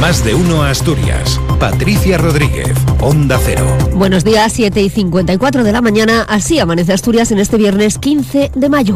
Más de uno Asturias. Patricia Rodríguez, Onda Cero. Buenos días, 7:54 de la mañana. Así amanece Asturias en este viernes 15 de mayo.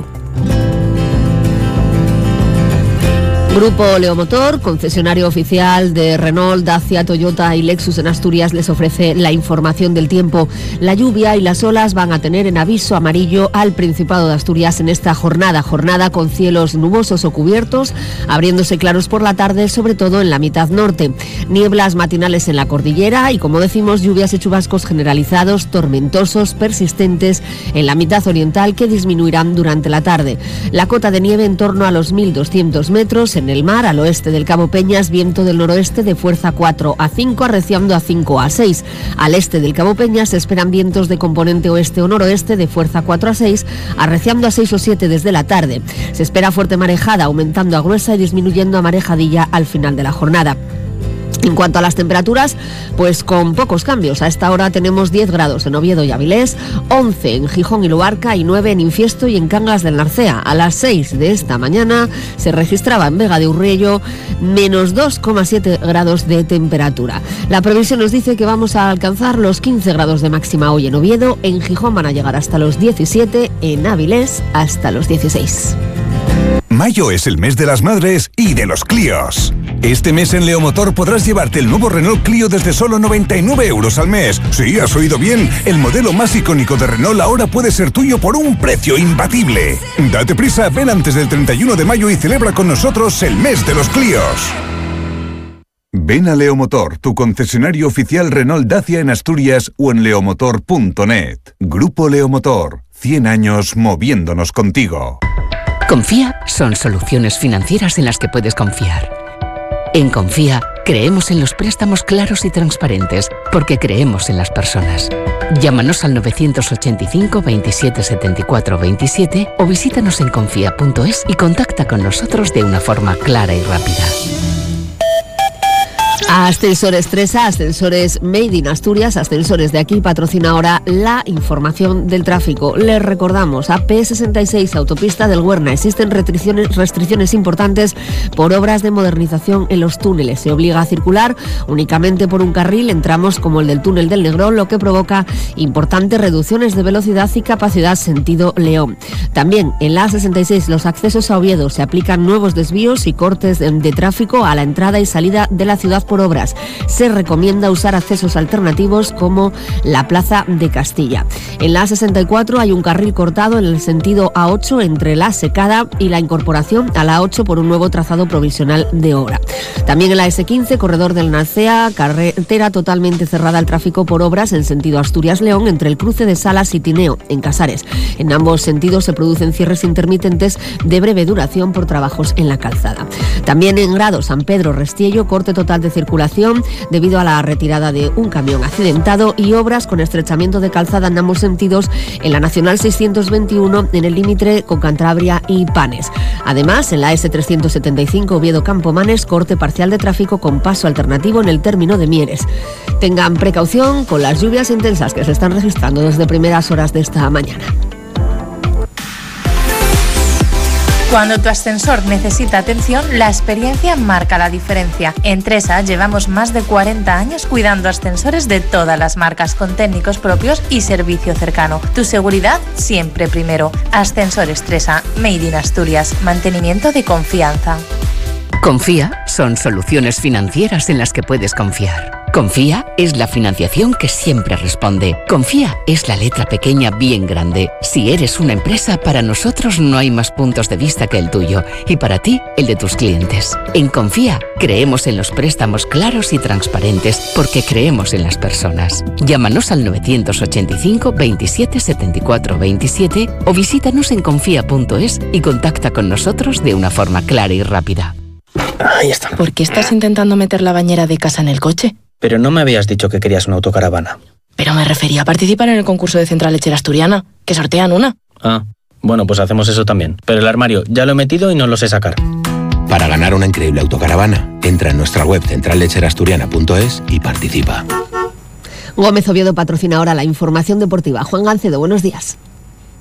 Grupo Leomotor, concesionario oficial de Renault, Dacia, Toyota y Lexus en Asturias, les ofrece la información del tiempo. La lluvia y las olas van a tener en aviso amarillo al Principado de Asturias en esta jornada con cielos nubosos o cubiertos, abriéndose claros por la tarde, sobre todo en la mitad norte. Nieblas matinales en la cordillera y, como decimos, lluvias y chubascos generalizados, tormentosos, persistentes en la mitad oriental, que disminuirán durante la tarde. La cota de nieve en torno a los 1.200 metros. En el mar, al oeste del Cabo Peñas, viento del noroeste de fuerza 4 a 5, arreciando a 5 a 6. Al este del Cabo Peñas se esperan vientos de componente oeste o noroeste de fuerza 4 a 6, arreciando a 6 o 7 desde la tarde. Se espera fuerte marejada, aumentando a gruesa y disminuyendo a marejadilla al final de la jornada. En cuanto a las temperaturas, pues con pocos cambios. A esta hora tenemos 10 grados en Oviedo y Avilés, 11 en Gijón y Luarca y 9 en Infiesto y en Cangas del Narcea. A las 6 de esta mañana se registraba en Vega de Urriello menos 2,7 grados de temperatura. La previsión nos dice que vamos a alcanzar los 15 grados de máxima hoy en Oviedo. En Gijón van a llegar hasta los 17, en Avilés hasta los 16. Mayo es el mes de las madres y de los Clios. Este mes en Leomotor podrás llevarte el nuevo Renault Clio desde solo 99 euros al mes. Sí, has oído bien. El modelo más icónico de Renault ahora puede ser tuyo por un precio imbatible. Date prisa, ven antes del 31 de mayo y celebra con nosotros el mes de los Clios. Ven a Leomotor, tu concesionario oficial Renault Dacia en Asturias o en leomotor.net. Grupo Leomotor, 100 años moviéndonos contigo. Confía son soluciones financieras en las que puedes confiar. En Confía creemos en los préstamos claros y transparentes porque creemos en las personas. Llámanos al 985 27 74 27 o visítanos en confía.es y contacta con nosotros de una forma clara y rápida. Ascensores Tresa, ascensores Made in Asturias, ascensores de aquí, patrocina ahora la información del tráfico. Les recordamos, AP66, autopista del Huerna, existen restricciones importantes por obras de modernización en los túneles. Se obliga a circular únicamente por un carril en tramos como el del túnel del Negrón, lo que provoca importantes reducciones de velocidad y capacidad sentido León. También en la A66, los accesos a Oviedo, se aplican nuevos desvíos y cortes de tráfico a la entrada y salida de la ciudad por obras. Se recomienda usar accesos alternativos como la Plaza de Castilla. En la A64 hay un carril cortado en el sentido A8 entre la Secada y la incorporación a la A8 por un nuevo trazado provisional de obra. También en la S15, corredor del Narcea, carretera totalmente cerrada al tráfico por obras en sentido Asturias-León entre el cruce de Salas y Tineo, en Casares. En ambos sentidos se producen cierres intermitentes de breve duración por trabajos en la calzada. También en Grado, San Pedro, Restiello, corte total de circulación debido a la retirada de un camión accidentado y obras con estrechamiento de calzada en ambos sentidos en la Nacional 621 en el límite con Cantabria y Panes. Además, en la S375 Oviedo-Campomanes, corte parcial de tráfico con paso alternativo en el término de Mieres. Tengan precaución con las lluvias intensas que se están registrando desde primeras horas de esta mañana. Cuando tu ascensor necesita atención, la experiencia marca la diferencia. En Tresa llevamos más de 40 años cuidando ascensores de todas las marcas con técnicos propios y servicio cercano. Tu seguridad siempre primero. Ascensores Tresa, Made in Asturias. Mantenimiento de confianza. Confía son soluciones financieras en las que puedes confiar. Confía es la financiación que siempre responde. Confía es la letra pequeña bien grande. Si eres una empresa, para nosotros no hay más puntos de vista que el tuyo y para ti, el de tus clientes. En Confía creemos en los préstamos claros y transparentes porque creemos en las personas. Llámanos al 985 27 74 27 o visítanos en confía.es y contacta con nosotros de una forma clara y rápida. Ahí está. ¿Por qué estás intentando meter la bañera de casa en el coche? Pero no me habías dicho que querías una autocaravana. Pero me refería a participar en el concurso de Central Lechera Asturiana, que sortean una. Ah, bueno, pues hacemos eso también. Pero el armario ya lo he metido y no lo sé sacar. Para ganar una increíble autocaravana, entra en nuestra web centrallecherasturiana.es y participa. Gómez Oviedo patrocina ahora la información deportiva. Juan Gancedo, buenos días.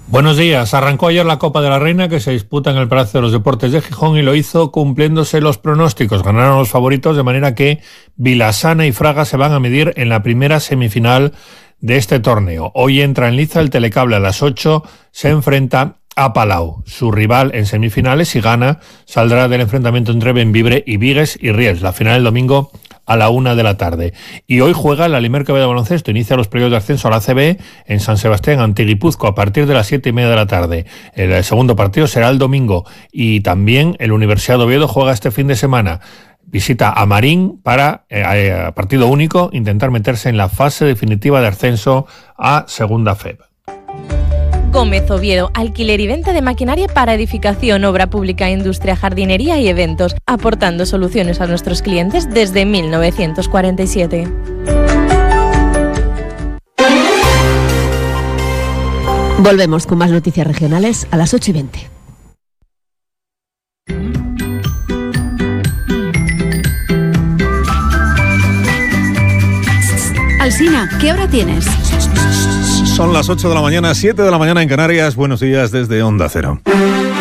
Buenos días. Arrancó ayer la Copa de la Reina, que se disputa en el Palacio de los Deportes de Gijón, y lo hizo cumpliéndose los pronósticos. Ganaron los favoritos, de manera que Vilasana y Fraga se van a medir en la primera semifinal de este torneo. Hoy entra en liza el Telecable a las 8, se enfrenta a Palau. Su rival en semifinales, si gana, saldrá del enfrentamiento entre Bembibre y Vigues y Riels. La final el domingo a la 1 de la tarde. Y hoy juega la Limer de baloncesto. Inicia los playoffs de ascenso a la ACB en San Sebastián ante Guipúzcoa a partir de las 7:30 de la tarde. El segundo partido será el domingo. Y también el Universidad de Oviedo juega este fin de semana. Visita a Marín para, partido único, intentar meterse en la fase definitiva de ascenso a Segunda FEB. Gómez Oviedo, alquiler y venta de maquinaria para edificación, obra pública, industria, jardinería y eventos, aportando soluciones a nuestros clientes desde 1947. Volvemos con más noticias regionales a las 8:20. Alsina, ¿qué hora tienes? Son las 8 de la mañana, 7 de la mañana en Canarias. Buenos días desde Onda Cero.